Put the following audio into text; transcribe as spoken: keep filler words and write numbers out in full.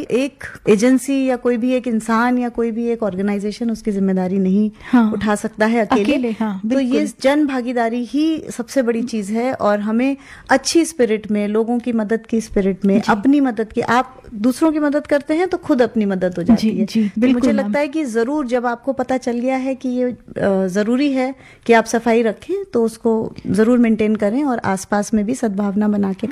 एक एजेंसी या कोई भी एक इंसान या कोई भी एक ऑर्गेनाइजेशन उसकी जिम्मेदारी नहीं हाँ, उठा सकता है अकेले, अकेले हाँ, तो ये जन भागीदारी ही सबसे बड़ी चीज है। और हमें अच्छी स्पिरिट में, लोगों की मदद की स्पिरिट में, अपनी मदद की, आप दूसरों की मदद करते हैं तो खुद अपनी मदद हो जाती जी, है जी, तो मुझे लगता है कि जरूर जब आपको पता चल गया है कि ये जरूरी है कि आप सफाई रखें तो उसको जरूर मेंटेन करें और आसपास में भी सद्भावना बना के